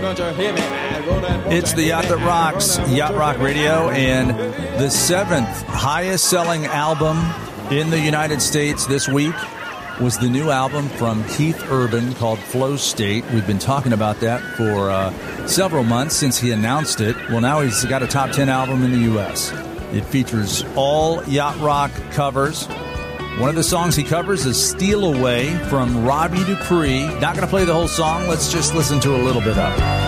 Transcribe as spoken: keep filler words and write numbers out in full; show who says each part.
Speaker 1: It's the Yacht That Rocks, Yacht Rock Radio, and the seventh highest-selling album in the United States this week was the new album from Keith Urban called Flow State. We've been talking about that for uh, several months since he announced it. Well, now he's got a top ten album in the U S. It features all yacht rock covers. One of the songs he covers is Steal Away from Robbie Dupree. Not going to play the whole song. Let's just listen to a little bit of it.